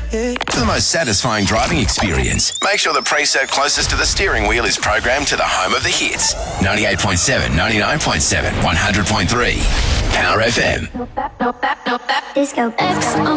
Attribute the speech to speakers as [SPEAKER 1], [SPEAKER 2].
[SPEAKER 1] For the most satisfying driving experience, make sure the preset closest to the steering wheel is programmed to the home of the hits. 98.7, 99.7, 100.3. Power FM.
[SPEAKER 2] Disco X on